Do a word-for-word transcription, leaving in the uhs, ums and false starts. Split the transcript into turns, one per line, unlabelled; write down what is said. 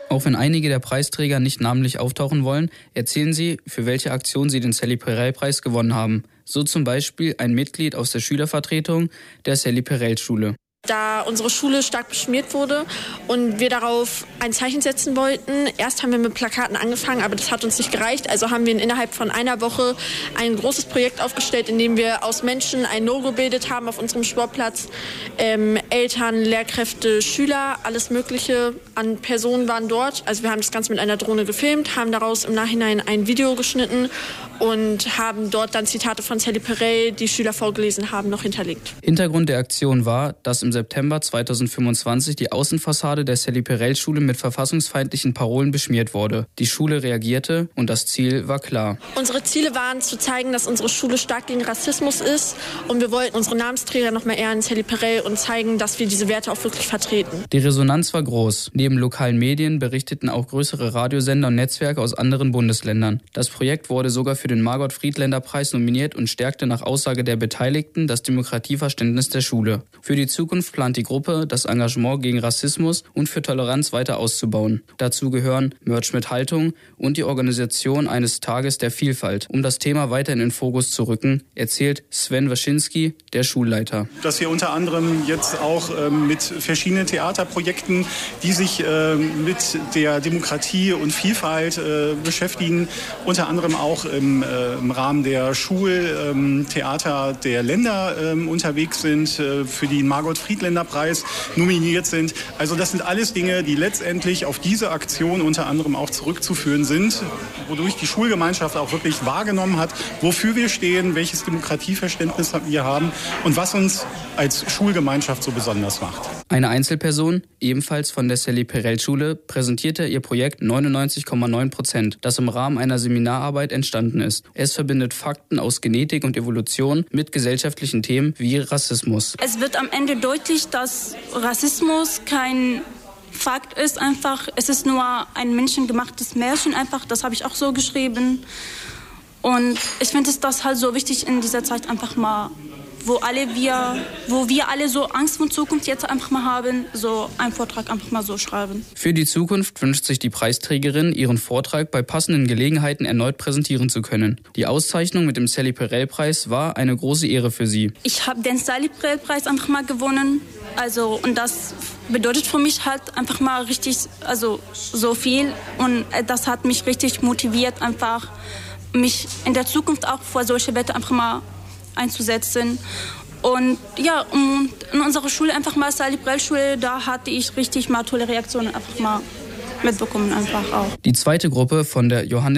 Auch wenn einige der Preisträger nicht namentlich auftauchen wollen, erzählen sie, für welche Aktion sie den Sally Perel-Preis gewonnen haben. So zum Beispiel ein Mitglied aus der Schülervertretung der Sally Perel-Schule.
Da unsere Schule stark beschmiert wurde und wir darauf ein Zeichen setzen wollten. Erst haben wir mit Plakaten angefangen, aber das hat uns nicht gereicht. Also haben wir innerhalb von einer Woche ein großes Projekt aufgestellt, in dem wir aus Menschen ein Logo gebildet haben auf unserem Sportplatz. Ähm, Eltern, Lehrkräfte, Schüler, alles Mögliche an Personen waren dort. Also wir haben das Ganze mit einer Drohne gefilmt, haben daraus im Nachhinein ein Video geschnitten und haben dort dann Zitate von Sally Perel, die Schüler vorgelesen haben, noch hinterlegt.
Hintergrund der Aktion war, dass im September zweitausendfünfundzwanzig die Außenfassade der Sally Perel-Schule mit verfassungsfeindlichen Parolen beschmiert wurde. Die Schule reagierte und das Ziel war klar.
Unsere Ziele waren zu zeigen, dass unsere Schule stark gegen Rassismus ist und wir wollten unsere Namensträger noch mal ehren, Sally Perel, und zeigen, dass wir diese Werte auch wirklich vertreten.
Die Resonanz war groß. Neben lokalen Medien berichteten auch größere Radiosender und Netzwerke aus anderen Bundesländern. Das Projekt wurde sogar für den Margot-Friedländer-Preis nominiert und stärkte nach Aussage der Beteiligten das Demokratieverständnis der Schule. Für die Zukunft plant die Gruppe, das Engagement gegen Rassismus und für Toleranz weiter auszubauen. Dazu gehören Merch mit Haltung und die Organisation eines Tages der Vielfalt. Um das Thema weiter in den Fokus zu rücken, erzählt Sven Waschinski, der Schulleiter.
Dass wir unter anderem jetzt auch ähm, mit verschiedenen Theaterprojekten, die sich äh, mit der Demokratie und Vielfalt äh, beschäftigen, unter anderem auch im, äh, im Rahmen der Schultheater ähm, der Länder ähm, unterwegs sind, äh, für die Margot-Friedländer-Preis nominiert sind. Also das sind alles Dinge, die letztendlich auf diese Aktion unter anderem auch zurückzuführen sind, wodurch die Schulgemeinschaft auch wirklich wahrgenommen hat, wofür wir stehen, welches Demokratieverständnis wir haben und was uns als Schulgemeinschaft so besonders macht.
Eine Einzelperson, ebenfalls von der Sally Perel-Schule, präsentierte ihr Projekt neunundneunzig Komma neun Prozent, das im Rahmen einer Seminararbeit entstanden ist. Es verbindet Fakten aus Genetik und Evolution mit gesellschaftlichen Themen wie Rassismus.
Es wird am Ende deutlich, dass Rassismus kein Fakt ist, einfach, es ist nur ein menschengemachtes Märchen, einfach, das habe ich auch so geschrieben. Und ich finde es das halt so wichtig in dieser Zeit einfach mal, wo alle wir, wo wir alle so Angst vor Zukunft jetzt einfach mal haben, so einen Vortrag einfach mal so schreiben.
Für die Zukunft wünscht sich die Preisträgerin, ihren Vortrag bei passenden Gelegenheiten erneut präsentieren zu können. Die Auszeichnung mit dem Sally Perel-Preis war eine große Ehre für sie.
Ich habe den Sally Perel-Preis einfach mal gewonnen, also und das bedeutet für mich halt einfach mal richtig, also so viel, und das hat mich richtig motiviert, einfach mich in der Zukunft auch vor solche Wette einfach mal einzusetzen. Und ja, und in unserer Schule einfach mal, Sally Perel-Schule, da hatte ich richtig mal tolle Reaktionen einfach mal mitbekommen einfach auch.
Die zweite Gruppe von der Johannes